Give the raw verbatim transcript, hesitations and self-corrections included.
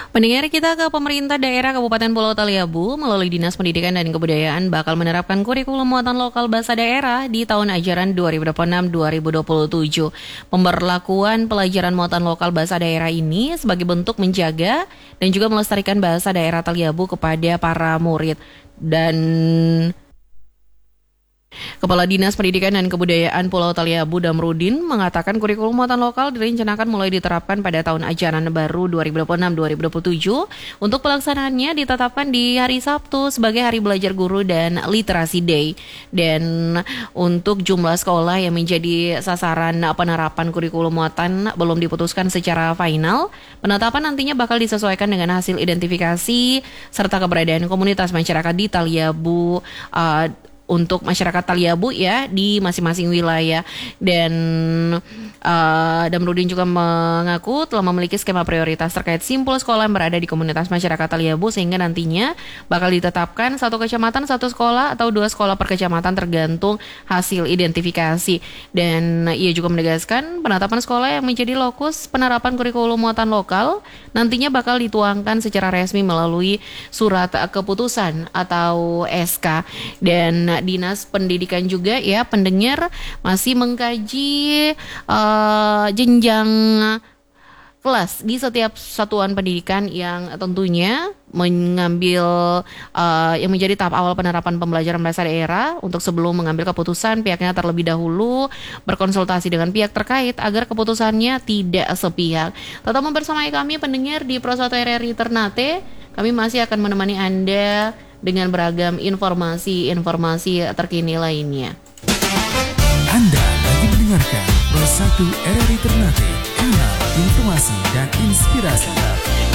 Pendengar, kita ke pemerintah daerah Kabupaten Pulau Taliabu melalui Dinas Pendidikan dan Kebudayaan bakal menerapkan kurikulum muatan lokal bahasa daerah di tahun ajaran dua ribu dua puluh enam dua ribu dua puluh tujuh. Pemberlakuan pelajaran muatan lokal bahasa daerah ini sebagai bentuk menjaga dan juga melestarikan bahasa daerah Taliabu kepada para murid. Dan Kepala Dinas Pendidikan dan Kebudayaan Pulau Taliabu Damrudin mengatakan kurikulum muatan lokal direncanakan mulai diterapkan pada tahun ajaran baru dua ribu dua puluh enam dua ribu dua puluh tujuh. Untuk pelaksanaannya ditetapkan di hari Sabtu sebagai Hari Belajar Guru dan Literasi Day. Dan untuk jumlah sekolah yang menjadi sasaran penerapan kurikulum muatan belum diputuskan secara final. Penetapan nantinya bakal disesuaikan dengan hasil identifikasi serta keberadaan komunitas masyarakat di Taliabu uh, untuk masyarakat Taliabu ya di masing-masing wilayah. Dan uh, Damrudin juga mengaku telah memiliki skema prioritas terkait simpul sekolah yang berada di komunitas masyarakat Taliabu sehingga nantinya bakal ditetapkan satu kecamatan satu sekolah atau dua sekolah per kecamatan tergantung hasil identifikasi. Dan ia juga menegaskan penetapan sekolah yang menjadi lokus penerapan kurikulum muatan lokal nantinya bakal dituangkan secara resmi melalui surat keputusan atau S K. Dan Dinas Pendidikan juga ya pendengar masih mengkaji uh, jenjang kelas di setiap satuan pendidikan yang tentunya mengambil uh, yang menjadi tahap awal penerapan pembelajaran bahasa daerah. Untuk sebelum mengambil keputusan, pihaknya terlebih dahulu berkonsultasi dengan pihak terkait agar keputusannya tidak sepihak. Tetap membersamai kami pendengar di Pro satu R R I Ternate. Kami masih akan menemani Anda dengan beragam informasi-informasi terkini lainnya. Anda lagi mendengarkan Pro satu R R I Ternate, kanal informasi dan inspirasi.